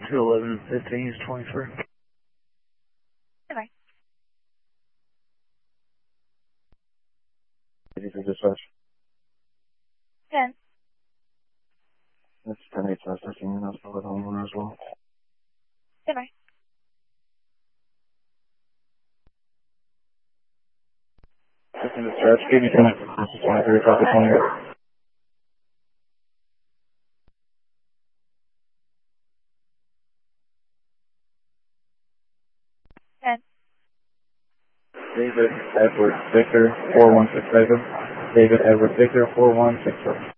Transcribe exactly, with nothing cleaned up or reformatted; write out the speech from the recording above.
two eleven fifteen is twenty-three. Bye-bye. Ready for dispatch. ten. That's ten eight five fifteen, and that's for the homeowner as well. Bye-bye. fifteen dispatch, give me ten eight twenty-three, copy twenty-eight. ten. David Edward Victor, four one six seven. David Edward Victor, four one six seven.